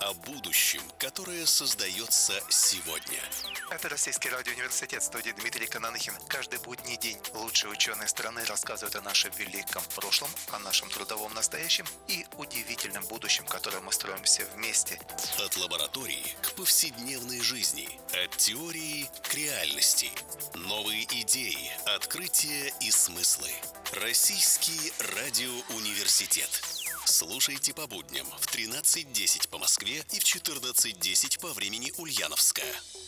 о будущем, которое создается сегодня. Это Российский радиоуниверситет, студия Дмитрий Кананихин. Каждый будний день лучшие ученые страны рассказывают о нашем великом прошлом, о нашем трудовом настоящем и удивительном будущем, которое мы строим все вместе. От лаборатории к повседневной жизни, от теории к реальности. Новые идеи, открытия и смыслы. Российский радиоуниверситет. Слушайте по будням в 13:10 по Москве и в 14:10 по времени Ульяновска.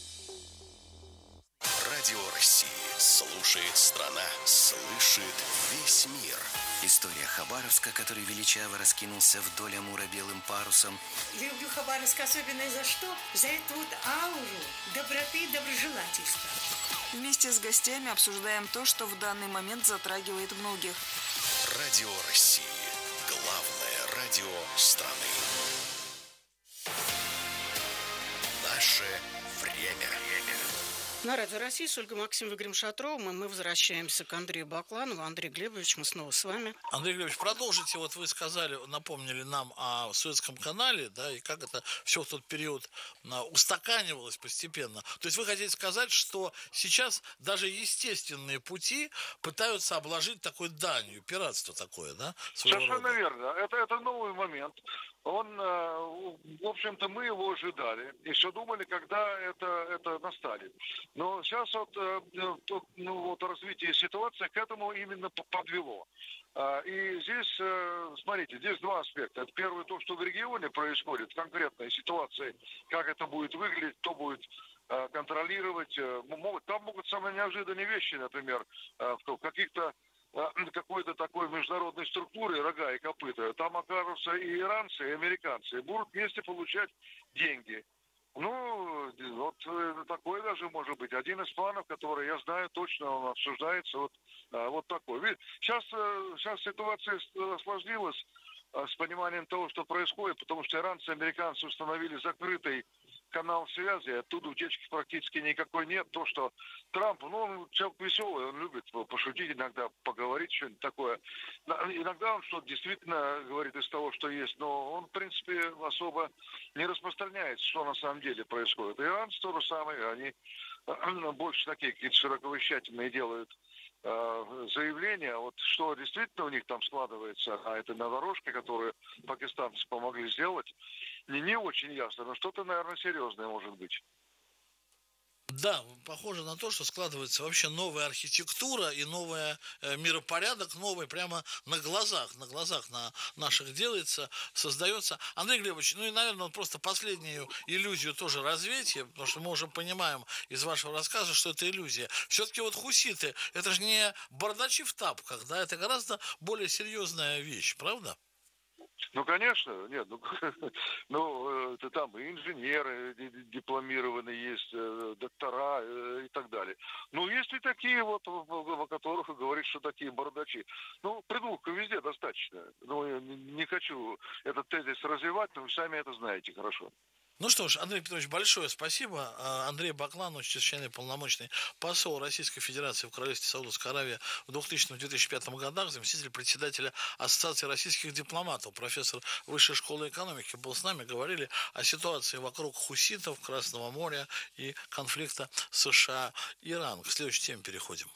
Радио России. Слушает страна, слышит весь мир. История Хабаровска, который величаво раскинулся вдоль Амура белым парусом. Люблю Хабаровск особенно за что? За эту вот ауру доброты и доброжелательства. Вместе с гостями обсуждаем то, что в данный момент затрагивает многих. Радио России. Главное радио страны. Наше время. На Радио России с Ольгой Максимовой Гримшатровым, и мы возвращаемся к Андрею Бакланову. Андрей Глебович, мы снова с вами. Андрей Глебович, продолжите, вот вы сказали, напомнили нам о Суэцком канале, да, и как это все в тот период устаканивалось постепенно. То есть вы хотите сказать, что сейчас даже естественные пути пытаются обложить такой данью, пиратство такое, да? Совершенно верно. Это новый момент. Он, в общем-то, мы его ожидали. Еще думали, когда это настанет. Но сейчас вот развитие ситуации к этому именно подвело. И здесь, смотрите, здесь два аспекта. Первый, то, что в регионе происходит, конкретная ситуация, как это будет выглядеть, кто будет контролировать. Там могут самые неожиданные вещи, например, в каких-то какой-то такой международной структуры, рога и копыта, там окажутся и иранцы, и американцы, и будут вместе получать деньги. Ну, вот такой даже может быть. Один из планов, который я знаю точно, он обсуждается, вот такой. Сейчас ситуация осложнилась с пониманием того, что происходит, потому что иранцы и американцы установили закрытый канал связи, оттуда утечки практически никакой нет. То, что Трамп, он человек веселый, он любит пошутить иногда, поговорить, что-нибудь такое. Иногда он что-то действительно говорит из того, что есть, но он, в принципе, особо не распространяется, что на самом деле происходит. Иранцы то же самое, они больше такие какие-то широковещательные делают заявления, вот что действительно у них там складывается на этой дорожке, которую пакистанцы помогли сделать, не очень ясно, но что-то, наверное, серьезное может быть. Да, похоже на то, что складывается вообще новая архитектура и новый миропорядок, новый прямо на глазах на наших делается, создается. Андрей Глебович, ну и, наверное, вот просто последнюю иллюзию тоже развейте, потому что мы уже понимаем из вашего рассказа, что это иллюзия. Все-таки вот хуситы, это же не бардачи в тапках, да, это гораздо более серьезная вещь, правда? Ну, конечно, нет, это там и инженеры дипломированные есть, доктора и так далее. Ну, есть и такие вот, о которых говорит, что такие бардачи. Ну, придурков везде достаточно. Ну, я не хочу этот тезис развивать, но вы сами это знаете хорошо. Ну что ж, Андрей Петрович, большое спасибо. Андрей Бакланов, чрезвычайный полномочный посол Российской Федерации в Королевстве Саудовской Аравии в 2000-2005 годах, заместитель председателя Ассоциации российских дипломатов, профессор Высшей школы экономики, был с нами, говорили о ситуации вокруг хуситов, Красного моря и конфликта США-Иран. К следующей теме переходим.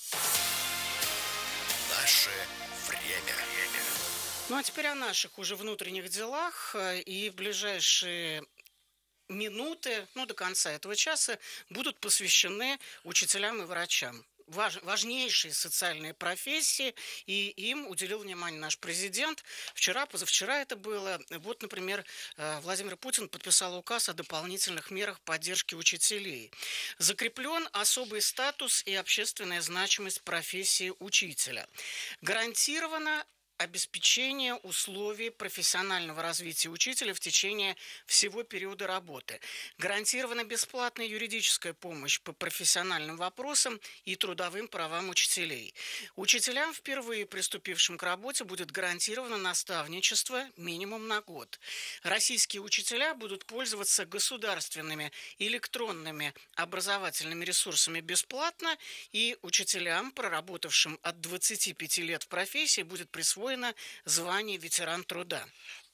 Наше время. Ну а теперь о наших уже внутренних делах, и в ближайшие минуты, до конца этого часа, будут посвящены учителям и врачам. Важнейшие социальные профессии, и им уделил внимание наш президент. Вчера, позавчера это было. Вот, например, Владимир Путин подписал указ о дополнительных мерах поддержки учителей. Закреплен особый статус и общественная значимость профессии учителя. Гарантировано обеспечение условий профессионального развития учителя в течение всего периода работы. Гарантирована бесплатная юридическая помощь по профессиональным вопросам и трудовым правам учителей. Учителям, впервые приступившим к работе, будет гарантировано наставничество минимум на год. Российские учителя будут пользоваться государственными электронными образовательными ресурсами бесплатно, и учителям, проработавшим от 25 лет в профессии, будет присвоено звание ветеран труда.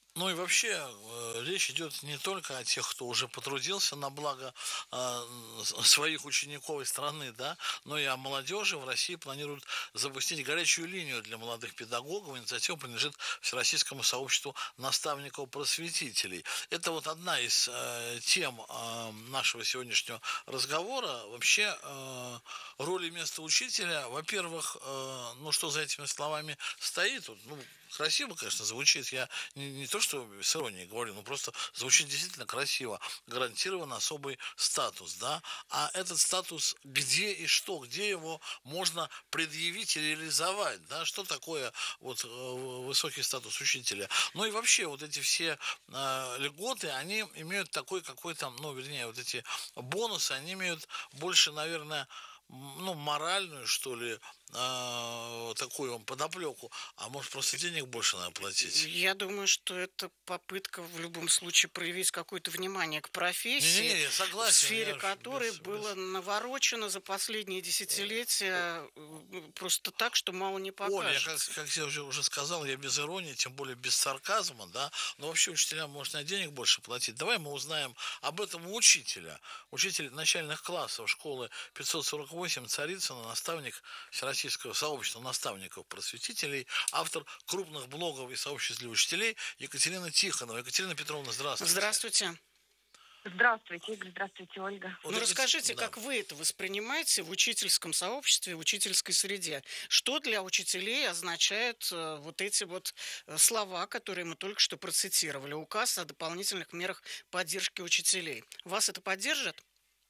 Ну и вообще речь идет не только о тех, кто уже потрудился на благо своих учеников и страны, да, но и о молодежи. В России планируют запустить горячую линию для молодых педагогов. Инициатива принадлежит Всероссийскому сообществу наставников-просветителей. Это вот одна из тем нашего сегодняшнего разговора. Вообще роль и место учителя, во-первых, ну что за этими словами стоит, вот, ну, красиво, конечно, звучит. Я не то, что с иронией говорю, но просто звучит действительно красиво. Гарантирован особый статус, да. А этот статус где и что, где его можно предъявить и реализовать, да, что такое вот высокий статус учителя. Ну и вообще вот эти все льготы, они имеют такой какой-то, ну, вернее, вот эти бонусы, они имеют больше, наверное, ну, моральную, что ли, такую подоплеку, а может, просто денег больше надо платить? Я думаю, что это попытка в любом случае проявить какое-то внимание к профессии, Не-не-не, я в согласен. сфере Я которой было наворочено за последние десятилетия просто так, что мало не Оля, я, покажется. как я уже сказал, я без иронии, тем более без сарказма, да, но вообще учителям можно денег больше платить. Давай мы узнаем об этом у учителя. Учитель начальных классов школы 548 Царицына, наставник Всероссийского сообщества наставников-просветителей, автор крупных блогов и сообществ для учителей Екатерина Тихонова. Екатерина Петровна, здравствуйте. Здравствуйте. Здравствуйте, Игорь, здравствуйте, Ольга. Ну, расскажите, как вы это воспринимаете в учительском сообществе, в учительской среде? Что для учителей означают вот эти вот слова, которые мы только что процитировали? Указ о дополнительных мерах поддержки учителей. Вас это поддержит?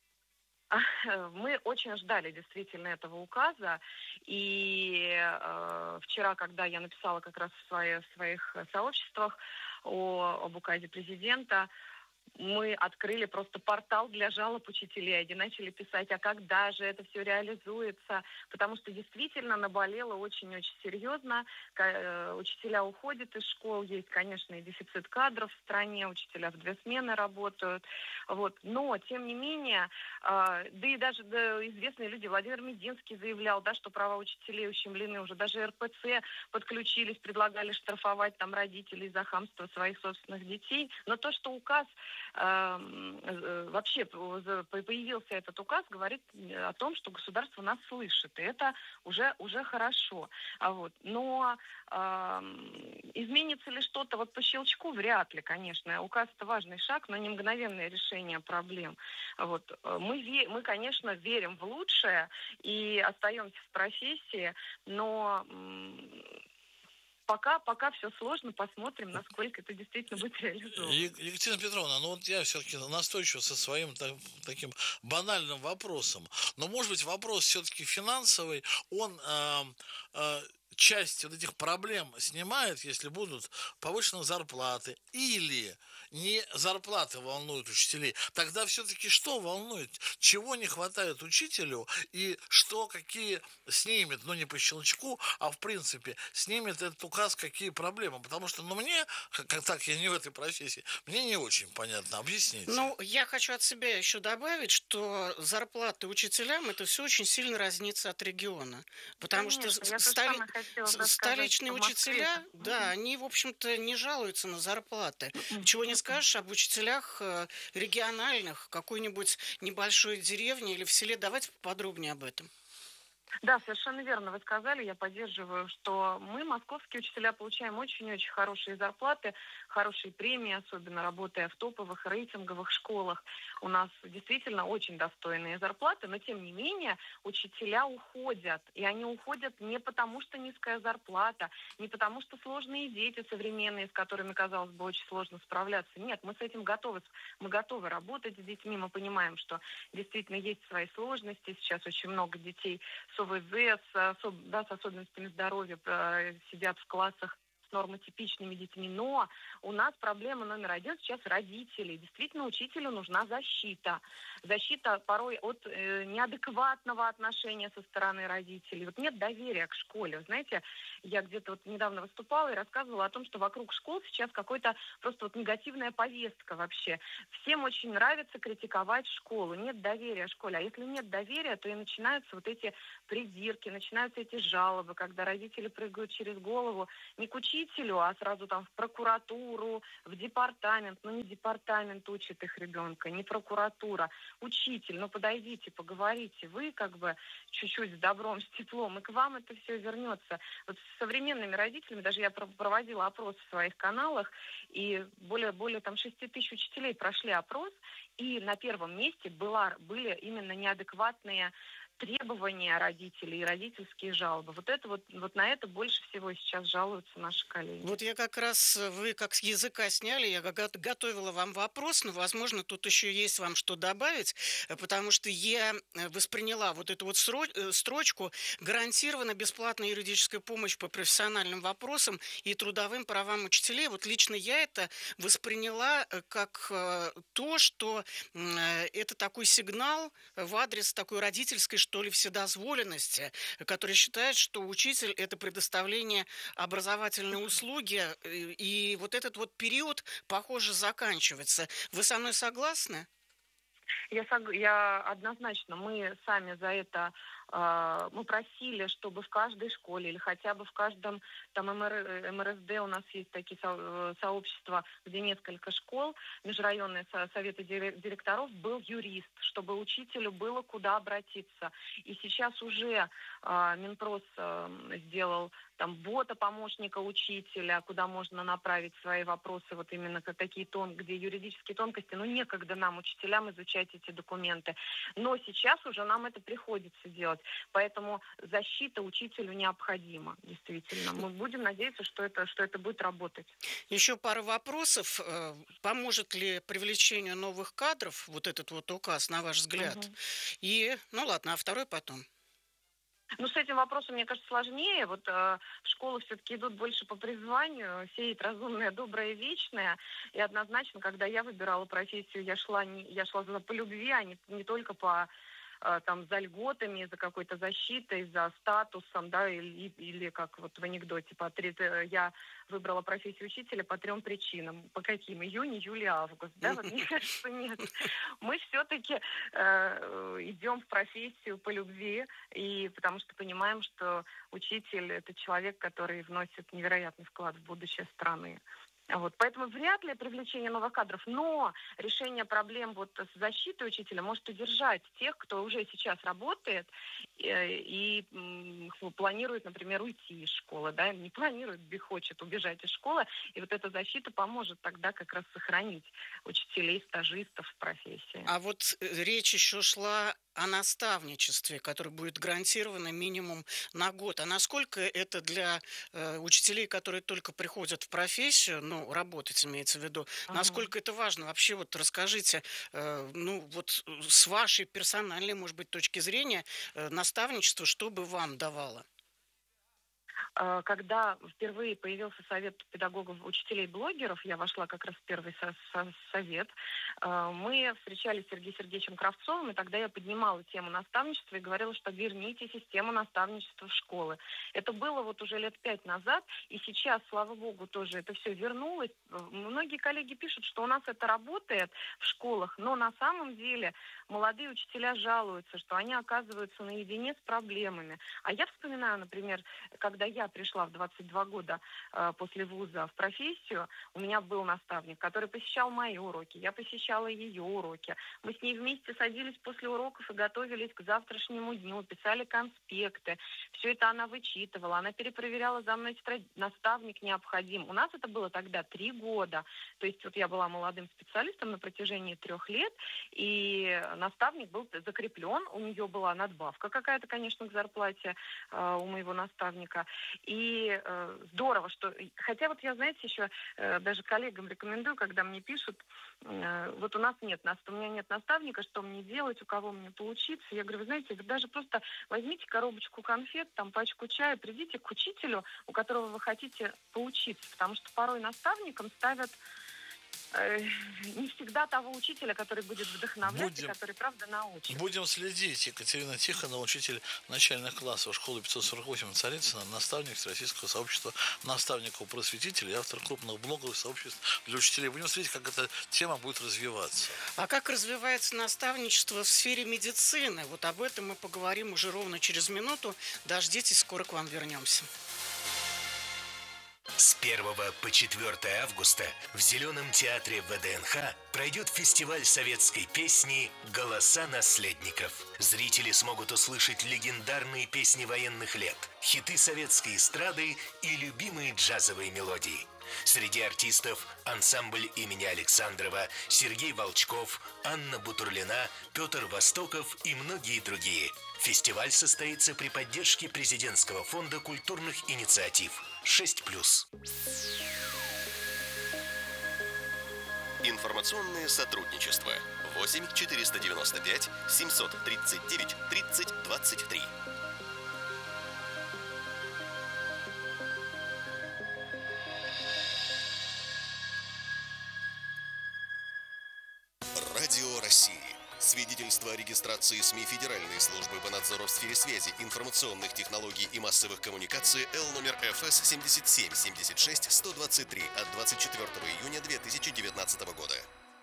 Мы очень ждали действительно этого указа, и вчера, когда я написала как раз в своих сообществах об указе президента, мы открыли просто портал для жалоб учителей, они начали писать, а когда же это все реализуется, потому что действительно наболело очень-очень серьезно, учителя уходят из школ, есть, конечно, и дефицит кадров в стране, учителя в 2 смены работают, вот, но, тем не менее, да и даже известные люди, Владимир Мединский заявлял, да, что права учителей ущемлены, уже даже РПЦ подключились, предлагали штрафовать там родителей за хамство своих собственных детей, но то, что указ вообще появился этот указ, говорит о том, что государство нас слышит, и это уже хорошо. Вот. Но изменится ли что-то вот по щелчку? Вряд ли, конечно. Указ – это важный шаг, но не мгновенное решение проблем. Вот. Мы, конечно, верим в лучшее и остаемся в профессии, но Пока все сложно, посмотрим, насколько это действительно будет реализовано. Екатерина Петровна, ну вот я все-таки настойчиво со своим таким банальным вопросом. Но, может быть, вопрос все-таки финансовый, он часть вот этих проблем снимает, если будут повышены зарплаты, или не зарплаты волнуют учителей, тогда все-таки что волнует? Чего не хватает учителю и что, какие снимет, ну не по щелчку, а в принципе снимет этот указ, какие проблемы? Потому что, ну мне, как так я не в этой профессии, мне не очень понятно. Объясните. Ну, я хочу от себя еще добавить, что зарплаты учителям это все очень сильно разнится от региона. Потому Конечно, что столичные учителя, да, они, в общем-то, не жалуются на зарплаты. Чего не скажешь об учителях региональных, какой-нибудь небольшой деревни или в селе. Давайте поподробнее об этом. Да, совершенно верно вы сказали, я поддерживаю, что мы, московские учителя, получаем очень-очень хорошие зарплаты, хорошие премии, особенно работая в топовых рейтинговых школах. У нас действительно очень достойные зарплаты, но тем не менее учителя уходят. И они уходят не потому, что низкая зарплата, не потому, что сложные дети современные, с которыми, казалось бы, очень сложно справляться. Нет, мы с этим готовы. Мы готовы работать с детьми, мы понимаем, что действительно есть свои сложности. Сейчас очень много детей с ОВЗ, с особенностями здоровья сидят в классах с нормотипичными детьми. Но у нас проблема номер 1 сейчас родители. Действительно, учителю нужна защита. Защита порой от неадекватного отношения со стороны родителей. Вот нет доверия к школе. Вы знаете, я где-то вот недавно выступала и рассказывала о том, что вокруг школ сейчас какой-то просто вот негативная повестка вообще. Всем очень нравится критиковать школу. Нет доверия школе. А если нет доверия, то и начинаются вот эти придирки, начинаются эти жалобы, когда родители прыгают через голову не к учителю, учителю, а сразу там в прокуратуру, в департамент. Ну, не департамент учит их ребенка, не прокуратура. Учитель, ну, подойдите, поговорите. Вы как бы чуть-чуть с добром, с теплом, и к вам это все вернется. Вот с современными родителями, даже я проводила опрос в своих каналах, и более там 6 тысяч учителей прошли опрос, и на первом месте были именно неадекватные требования родителей и родительские жалобы. Вот на это больше всего сейчас жалуются наши коллеги. Вот я как раз, вы как с языка сняли, я готовила вам вопрос, но, возможно, тут еще есть вам что добавить, потому что я восприняла вот эту вот строчку «Гарантирована бесплатная юридическая помощь по профессиональным вопросам и трудовым правам учителей». Вот лично я это восприняла как то, что это такой сигнал в адрес такой родительской, что ли, вседозволенности, который считает, что учитель – это предоставление образовательной услуги, и вот этот вот период, похоже, заканчивается. Вы со мной согласны? Я однозначно, мы сами за это мы просили, чтобы в каждой школе или хотя бы в каждом там МРСД у нас есть такие сообщества, где несколько школ, межрайонные советы директоров, был юрист, чтобы учителю было куда обратиться. И сейчас уже Минпрос сделал там бота помощника учителя, куда можно направить свои вопросы, вот именно такие где юридические тонкости, ну некогда нам, учителям, изучать эти документы. Но сейчас уже нам это приходится делать. Поэтому защита учителю необходима, действительно. Мы будем надеяться, что это будет работать. Еще пара вопросов. Поможет ли привлечению новых кадров вот этот вот указ, на ваш взгляд? И, ну ладно, а второй потом. Ну, с этим вопросом, мне кажется, сложнее. Вот в школы все-таки идут больше по призванию, сеять разумное, доброе, вечное. И однозначно, когда я выбирала профессию, я шла по любви, а не только за льготами, за какой-то защитой, за статусом, да, или как вот в анекдоте, я выбрала профессию учителя по 3 причинам. По каким? Июнь, июль и август, да, вот мне кажется, нет. Мы все-таки идем в профессию по любви, и потому что понимаем, что учитель – это человек, который вносит невероятный вклад в будущее страны. Вот. Поэтому вряд ли привлечение новых кадров, но решение проблем вот с защитой учителя может удержать тех, кто уже сейчас работает и планирует, например, уйти из школы, да, не планирует, хочет убежать из школы, и вот эта защита поможет тогда как раз сохранить учителей, стажистов в профессии. А вот речь еще шла о наставничестве, которое будет гарантировано минимум на год. А насколько это для учителей, которые только приходят в профессию, ну, работать имеется в виду, насколько это важно? Вообще вот расскажите, ну, вот с вашей персональной, может быть, точки зрения, наставничество, что бы вам давало? Когда впервые появился совет педагогов, учителей, блогеров, я вошла как раз в первый совет, мы встречались с Сергеем Сергеевичем Кравцовым, и тогда я поднимала тему наставничества и говорила, что верните систему наставничества в школы. Это было вот уже лет 5 назад, и сейчас, слава богу, тоже это все вернулось. Многие коллеги пишут, что у нас это работает в школах, но на самом деле молодые учителя жалуются, что они оказываются наедине с проблемами. А я вспоминаю, например, когда я пришла в 22 года после вуза в профессию, у меня был наставник, который посещал мои уроки, я посещала ее уроки. Мы с ней вместе садились после уроков и готовились к завтрашнему дню, писали конспекты. Все это она вычитывала, она перепроверяла за мной тетрадь. Наставник необходим. У нас это было тогда 3 года. То есть вот я была молодым специалистом на протяжении 3 лет, и наставник был закреплен, у нее была надбавка какая-то, конечно, к зарплате у моего наставника. И здорово, что... Хотя вот я, знаете, еще даже коллегам рекомендую, когда мне пишут, вот у меня нет наставника, что мне делать, у кого мне поучиться. Я говорю, вы знаете, вы даже просто возьмите коробочку конфет, там пачку чая, придите к учителю, у которого вы хотите поучиться, потому что порой наставникам ставят не всегда того учителя, который будет вдохновлять и который, правда, научит. Будем следить. Екатерина Тихонова, учитель начальных классов школы 548 Царицына, наставник Всероссийского сообщества наставников-просветителей, автор крупных блогов и сообществ для учителей. Будем следить, как эта тема будет развиваться. А как развивается наставничество в сфере медицины? Вот об этом мы поговорим уже ровно через минуту. Дождитесь, скоро к вам вернемся. С 1 по 4 августа в Зеленом театре ВДНХ пройдет фестиваль советской песни «Голоса наследников». Зрители смогут услышать легендарные песни военных лет, хиты советской эстрады и любимые джазовые мелодии. Среди артистов ансамбль имени Александрова, Сергей Волчков, Анна Бутурлина, Петр Востоков и многие другие. Фестиваль состоится при поддержке Президентского фонда культурных инициатив 6+. Информационное сотрудничество. 8 495 739 30 23. Радио России. Свидетельство о регистрации СМИ Федеральной службы по надзору в сфере связи, информационных технологий и массовых коммуникаций Л номер ФС 77-76-123 от 24 июня 2019 года.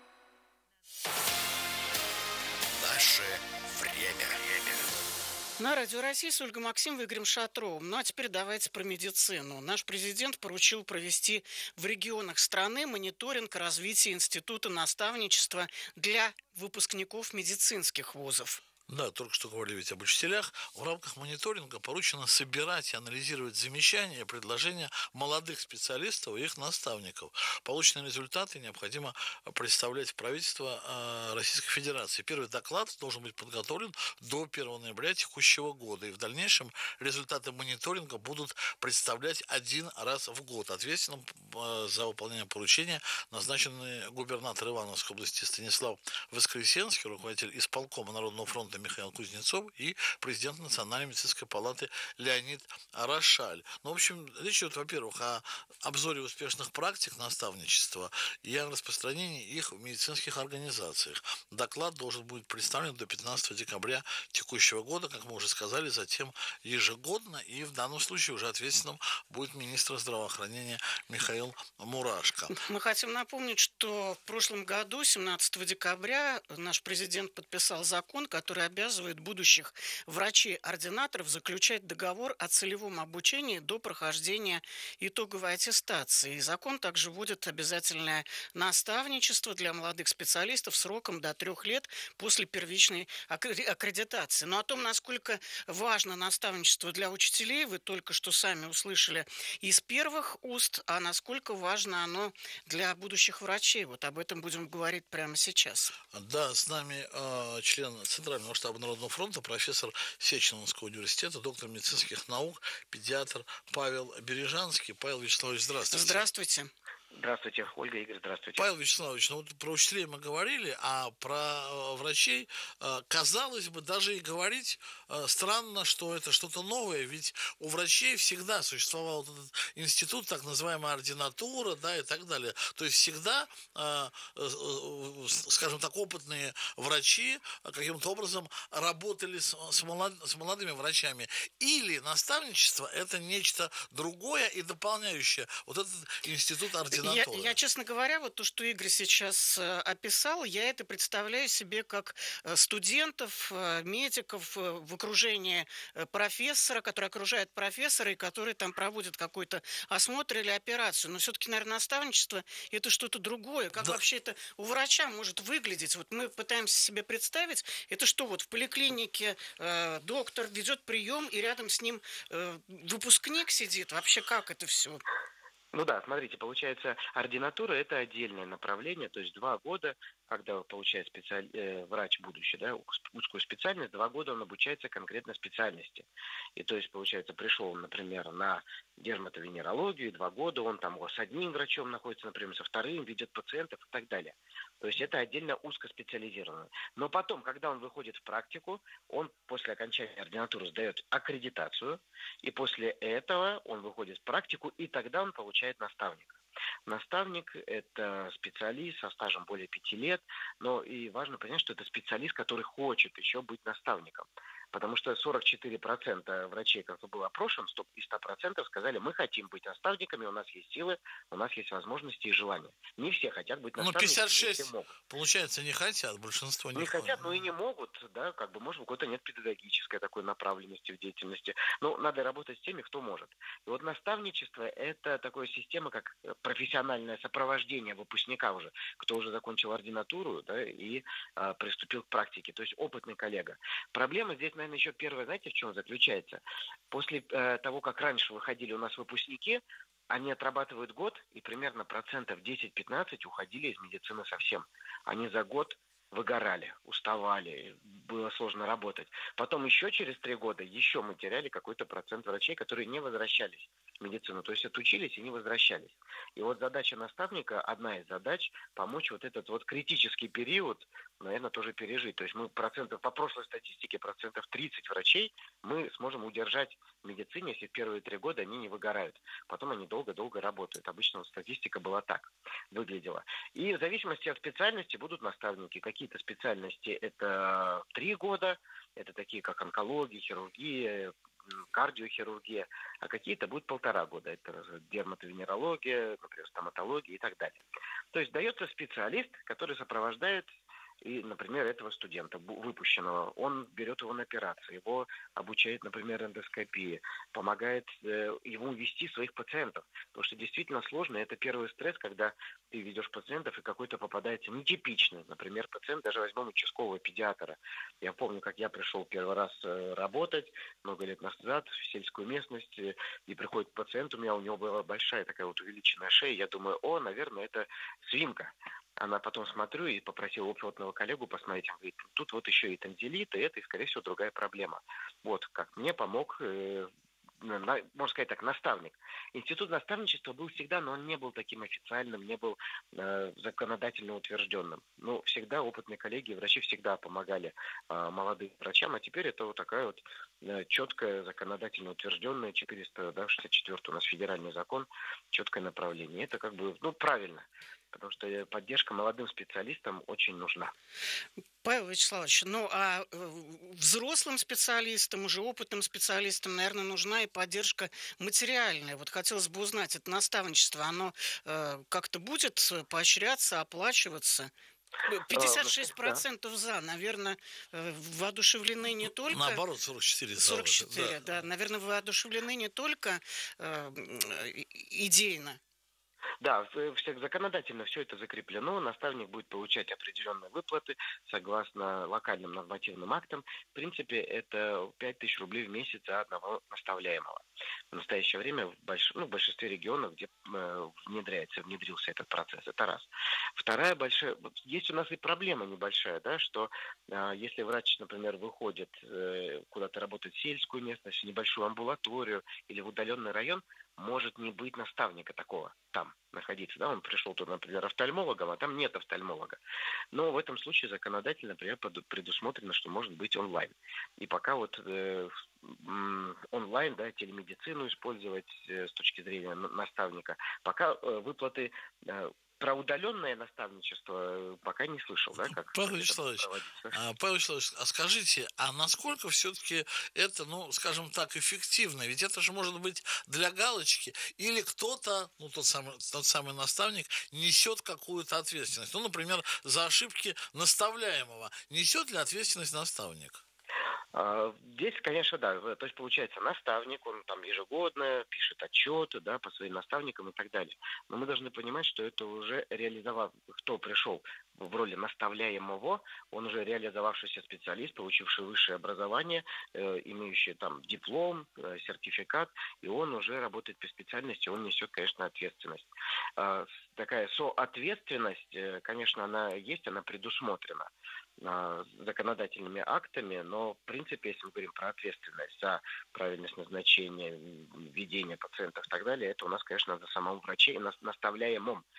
Наше время. На Радио России с Ольгой Максимовой и Игорем Шатровым. Ну а теперь давайте про медицину. Наш президент поручил провести в регионах страны мониторинг развития института наставничества для выпускников медицинских вузов. Да, только что говорили ведь об учителях. В рамках мониторинга поручено собирать и анализировать замечания и предложения молодых специалистов и их наставников. Полученные результаты необходимо представлять в правительство Российской Федерации. Первый доклад должен быть подготовлен до 1 ноября текущего года. И в дальнейшем результаты мониторинга будут представлять один раз в год. Ответственным за выполнение поручения назначенный губернатор Ивановской области Станислав Воскресенский, руководитель исполкома Народного фронта Михаил Кузнецов и президент Национальной медицинской палаты Леонид Рошаль. Ну, в общем, речь идет, во-первых, о обзоре успешных практик наставничества и о распространении их в медицинских организациях. Доклад должен быть представлен до 15 декабря текущего года, как мы уже сказали, затем ежегодно, и в данном случае уже ответственным будет министр здравоохранения Михаил Мурашко. Мы хотим напомнить, что в прошлом году, 17 декабря, наш президент подписал закон, который обязывает будущих врачей-ординаторов заключать договор о целевом обучении до прохождения итоговой аттестации. И закон также вводит обязательное наставничество для молодых специалистов сроком до 3 лет после первичной аккредитации. Но о том, насколько важно наставничество для учителей, вы только что сами услышали из первых уст, а насколько важно оно для будущих врачей. Вот об этом будем говорить прямо сейчас. Да, с нами член Центрального штаба Народного фронта, профессор Сеченовского университета, доктор медицинских наук, педиатр Павел Бережанский. Павел Вячеславович, здравствуйте. Здравствуйте. Здравствуйте, Ольга, Игорь, здравствуйте. Павел Вячеславович, ну вот про учителей мы говорили, а про врачей, казалось бы, даже и говорить странно, что это что-то новое, ведь у врачей всегда существовал вот этот институт, так называемая ординатура, да, и так далее. То есть всегда, скажем так, опытные врачи каким-то образом работали с молодыми врачами. Или наставничество – это нечто другое и дополняющее вот этот институт ординатуры. Я, честно говоря, вот то, что Игорь сейчас описал, я это представляю себе как студентов, медиков в окружении профессора, который окружает профессора и который там проводит какой-то осмотр или операцию. Но все-таки, наверное, наставничество – это что-то другое. Как вообще это у врача может выглядеть? Вот мы пытаемся себе представить, это что, вот в поликлинике доктор ведет прием, и рядом с ним выпускник сидит? Вообще как это все? Ну да, смотрите, получается, ординатура – это отдельное направление, то есть 2 года, когда получает врач будущий, да, узкую специальность, 2 года он обучается конкретной специальности. И то есть, получается, пришел, например, на дерматовенерологию, 2 года он там с одним врачом находится, например, со вторым, ведет пациентов и так далее. То есть это отдельно узкоспециализированно. Но потом, когда он выходит в практику, он после окончания ординатуры сдает аккредитацию, и после этого он выходит в практику, и тогда он получает наставника. Наставник – это специалист со стажем более 5 лет, но и важно понять, что это специалист, который хочет еще быть наставником. Потому что 44% врачей, кто был опрошен, из 100% сказали, мы хотим быть наставниками, у нас есть силы, у нас есть возможности и желания. Не все хотят быть Ну, наставниками, не все 56, могут. получается, не хотят, большинство не хотят, ходит. но и не могут, да, как бы, может, у кого-то нет педагогической такой направленности в деятельности. Ну, надо работать с теми, кто может. И вот наставничество – это такая система, как профессиональное сопровождение выпускника уже, кто уже закончил ординатуру, да, и приступил к практике, то есть опытный коллега. Проблема здесь, наверное, еще первая, знаете, в чем заключается? После того, как раньше выходили у нас выпускники, они отрабатывают год, и примерно 10-15% уходили из медицины совсем. Они за год выгорали, уставали, было сложно работать. Потом еще через 3 года еще мы теряли какой-то процент врачей, которые не возвращались в медицину. То есть отучились и не возвращались. И вот задача наставника, одна из задач, помочь вот этот вот критический период, наверное, тоже пережить. То есть мы по прошлой статистике, 30% врачей мы сможем удержать в медицине, если в первые 3 года они не выгорают. Потом они долго-долго работают. Обычно вот статистика была так, выглядела. И в зависимости от специальности будут наставники. Какие-то специальности это 3 года, это такие как онкология, хирургия, кардиохирургия, а какие-то будут 1,5 года. Это дерматовенерология, например, стоматология и так далее. То есть дается специалист, который сопровождает и, например, этого студента, выпущенного, он берет его на операцию, его обучает, например, эндоскопии, помогает ему вести своих пациентов. Потому что действительно сложно, это первый стресс, когда ты ведешь пациентов, и какой-то попадается нетипичный. Например, пациент, даже возьмем участкового педиатра. Я помню, как я пришел первый раз работать много лет назад в сельскую местность, и приходит пациент у него была большая такая вот увеличенная шея, я думаю, наверное, это свинка. Она потом смотрю и попросила опытного коллегу посмотреть. Он говорит, тут вот еще и танзелит, и это, и, скорее всего, другая проблема. Вот, как мне помог, можно сказать так, наставник. Институт наставничества был всегда, но он не был таким официальным, не был законодательно утвержденным. Но всегда опытные коллеги, врачи всегда помогали молодым врачам, а теперь это вот такая вот четкая, законодательно утвержденная, 464 у нас федеральный закон, четкое направление. Это как бы, правильно. Потому что поддержка молодым специалистам очень нужна. Павел Вячеславович, а взрослым специалистам, уже опытным специалистам, наверное, нужна и поддержка материальная. Вот хотелось бы узнать, это наставничество, оно как-то будет поощряться, оплачиваться? 56% за, наверное, воодушевлены не только... Наоборот, 44 за. 44, да. Наверное, воодушевлены не только идейно. Да, законодательно все это закреплено. Наставник будет получать определенные выплаты согласно локальным нормативным актам. В принципе, это 5000 рублей в месяц за одного наставляемого. В настоящее время в большинстве регионов, где внедрился этот процесс. Это раз. Вторая большая... Есть у нас и проблема небольшая, да, что если врач, например, выходит куда-то работать в сельскую местность, в небольшую амбулаторию или в удаленный район, может не быть наставника такого там находиться. Да? Он пришел туда, например, офтальмологом, а там нет офтальмолога. Но в этом случае законодательно, например, предусмотрено, что может быть онлайн. И пока вот онлайн, да, телемедицину использовать с точки зрения наставника, пока выплаты... Про удаленное наставничество пока не слышал, да, как Павел Вячеславович, а скажите, а насколько все-таки это, скажем так, эффективно? Ведь это же может быть для галочки, или кто-то, тот самый наставник, несет какую-то ответственность. Например, за ошибки наставляемого. Несет ли ответственность наставник? Здесь, конечно, да. То есть, получается, наставник, он там ежегодно пишет отчеты, да, по своим наставникам и так далее. Но мы должны понимать, что это уже кто пришел в роли наставляемого, он уже реализовавшийся специалист, получивший высшее образование, имеющий там диплом, сертификат, и он уже работает по специальности, он несет, конечно, ответственность. Такая соответственность, конечно, она есть, она предусмотрена законодательными актами, но в принципе, если мы говорим про ответственность за правильность назначения, ведения пациентов и так далее, это у нас, конечно, за самого врача и наставляемым.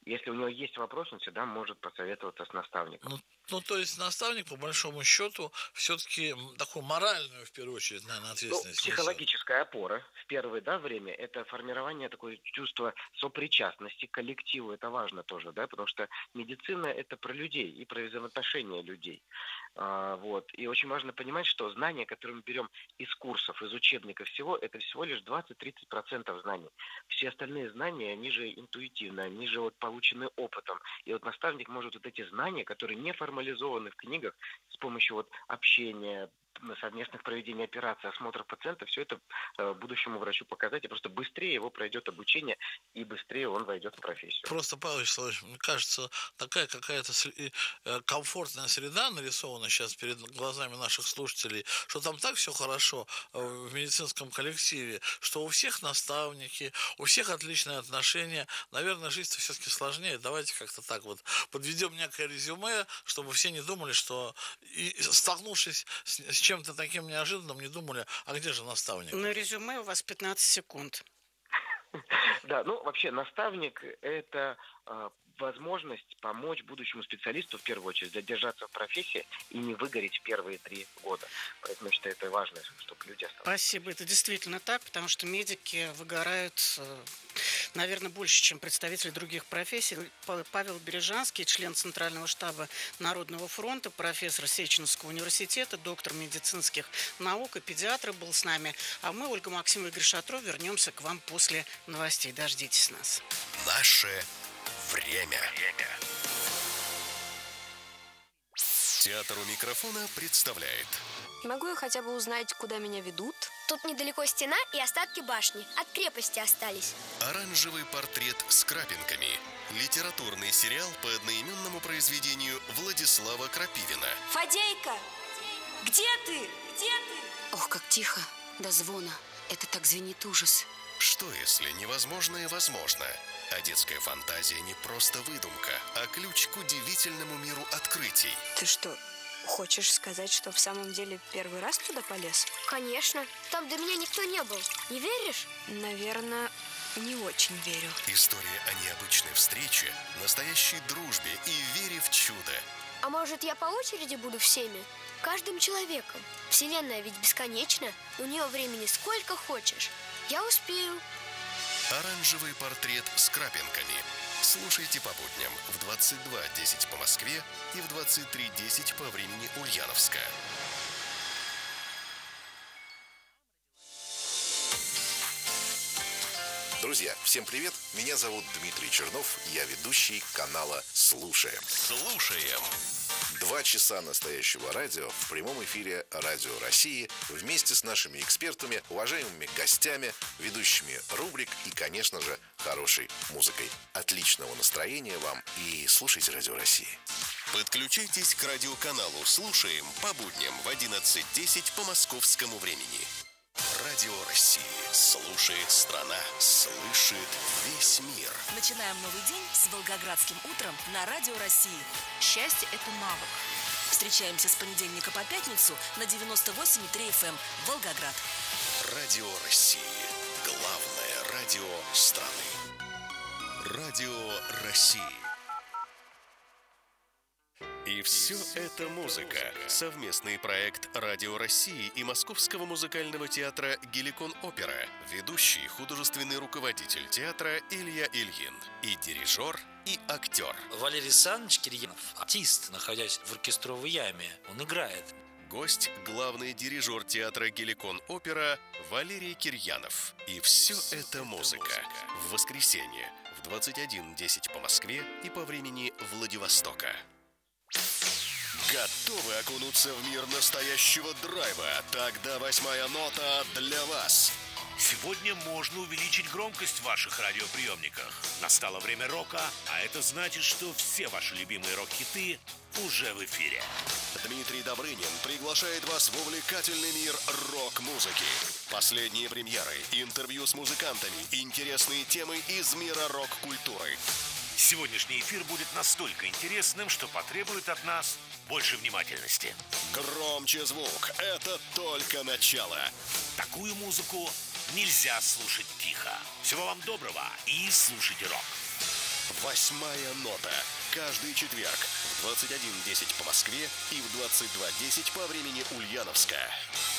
Если у него есть вопрос, он всегда может посоветоваться с наставником. Ну, то есть наставник, по большому счету, все-таки такую моральную, в первую очередь, наверное, ответственность. Психологическая опора в первое время – это формирование такое чувства сопричастности к коллективу. Это важно тоже, да, потому что медицина – это про людей и про взаимоотношения людей. И очень важно понимать, что знания, которые мы берем из курсов, из учебников всего, это всего лишь 20-30% знаний. Все остальные знания, они же интуитивны, они же получены опытом. И наставник может эти знания, которые не формализованы в книгах, с помощью общения, совместных проведений операций, осмотров пациента, все это будущему врачу показать, и просто быстрее его пройдет обучение, и быстрее он войдет в профессию. Просто, Павел Вячеславович, мне кажется, такая какая-то комфортная среда нарисована сейчас перед глазами наших слушателей, что там так все хорошо в медицинском коллективе, что у всех наставники, у всех отличные отношения. Наверное, жизнь все-таки сложнее. Давайте как-то так подведем некое резюме, чтобы все не думали, что, столкнувшись с чем-то таким неожиданным, не думали, а где же наставник? На резюме у вас 15 секунд. Да, вообще наставник – это возможность помочь будущему специалисту, в первую очередь, задержаться в профессии и не выгореть в первые 3 года. Поэтому я считаю, это важно, чтобы люди оставались. Спасибо. Это действительно так, потому что медики выгорают, наверное, больше, чем представители других профессий. Павел Бережанский, член Центрального штаба Народного фронта, профессор Сеченовского университета, доктор медицинских наук и педиатр был с нами. А мы, Ольга Максимова и Игорь Шатров, вернемся к вам после новостей. Дождитесь нас. Наше время. Театр у микрофона представляет. Могу я хотя бы узнать, куда меня ведут? Тут недалеко стена и остатки башни. От крепости остались. Оранжевый портрет с крапинками. Литературный сериал по одноименному произведению Владислава Крапивина. Фадейка! Где ты? Где ты? Ох, как тихо, до звона. Это так звенит ужас. Что, если невозможное возможно? А детская фантазия не просто выдумка, а ключ к удивительному миру открытий. Ты что, хочешь сказать, что в самом деле первый раз туда полез? Конечно. Там до меня никто не был. Не веришь? Наверное, не очень верю. История о необычной встрече, настоящей дружбе и вере в чудо. А может, я по очереди буду всеми? Каждым человеком. Вселенная ведь бесконечна. У нее времени сколько хочешь. Я успею. Оранжевый портрет с крапинками. Слушайте по будням в 22:10 по Москве и в 23:10 по времени Ульяновска. Друзья, всем привет! Меня зовут Дмитрий Чернов, я ведущий канала «Слушаем». Слушаем. 2 часа настоящего радио в прямом эфире Радио России вместе с нашими экспертами, уважаемыми гостями, ведущими рубрик и, конечно же, хорошей музыкой. Отличного настроения вам и слушайте Радио России. Подключайтесь к радиоканалу «Слушаем» по будням в 11:10 по московскому времени. Радио России. Слушает страна. Слышит весь мир. Начинаем новый день с волгоградским утром на Радио России. Счастье – это навык. Встречаемся с понедельника по пятницу на 98,3 FM Волгоград. Радио России. Главное радио страны. Радио России. И все это музыка. Совместный проект Радио России и Московского музыкального театра «Геликон Опера». Ведущий художественный руководитель театра Илья Ильин. И дирижер, и актер. Валерий Александрович Кирьянов, артист, находясь в оркестровой яме. Он играет. Гость – главный дирижер театра «Геликон Опера» Валерий Кирьянов. И все это музыка. В воскресенье в 21:10 по Москве и по времени Владивостока. Готовы окунуться в мир настоящего драйва? Тогда 8-я нота для вас. Сегодня можно увеличить громкость в ваших радиоприемниках. Настало время рока, а это значит, что все ваши любимые рок-хиты уже в эфире. Дмитрий Добрынин приглашает вас в увлекательный мир рок-музыки. Последние премьеры, интервью с музыкантами, интересные темы из мира рок-культуры. Сегодняшний эфир будет настолько интересным, что потребует от нас больше внимательности. Громче звук, это только начало. Такую музыку нельзя слушать тихо. Всего вам доброго и слушайте рок. «Восьмая нота». Каждый четверг в 21:10 по Москве и в 22:10 по времени Ульяновска.